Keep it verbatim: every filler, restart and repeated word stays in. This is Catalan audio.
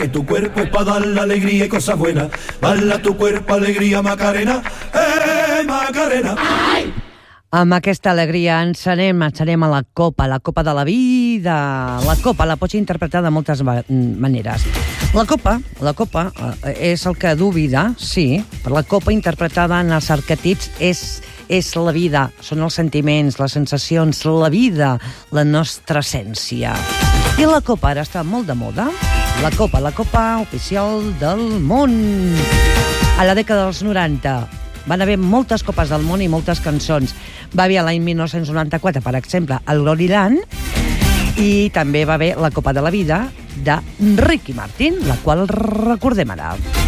que tu cuerpo es para dar la alegría y cosas buenas. Bala tu cuerpo, alegría, Macarena, eh, Macarena. Ai! Amb aquesta alegria ens anem, ens anem a la copa, la copa de la vida. La copa la pots interpretar de moltes maneres. La copa, la copa és el que du vida, sí, però la copa interpretada en els arquetips és, és la vida, són els sentiments, les sensacions, la vida, la nostra essència. I la copa ara està molt de moda. La copa, la copa oficial del món. A la dècada dels noranta van haver moltes copes del món i moltes cançons. Va haver l'any mil nou-cents noranta-quatre, per exemple, el Gloryland, i també va haver la Copa de la Vida de Ricky Martin, la qual recordem ara.